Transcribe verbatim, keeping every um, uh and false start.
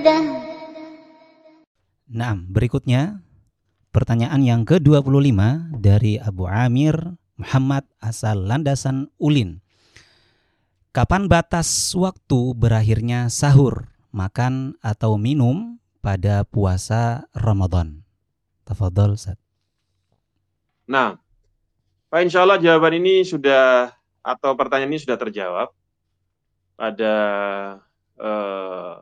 Nah, berikutnya pertanyaan yang ke dua puluh lima dari Abu Amir Muhammad asal Landasan Ulin. Kapan batas waktu berakhirnya sahur, makan atau minum pada puasa Ramadan? Tafadhol, Ustaz. Nah, Pak, insya Allah jawaban ini sudah, atau pertanyaan ini sudah terjawab pada eh,